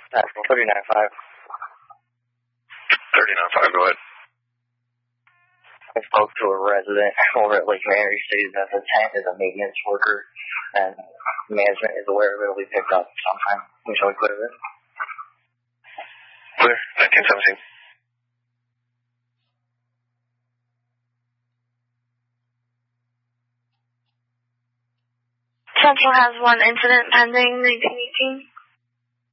That's 39.5. 39.5, go ahead. I spoke to a resident over at Lake Mary, stated that the tent is a maintenance worker, and management is aware of it. Will be picked up sometime. Shall we clear this? Clear. 1917. Central has one incident pending, 1918.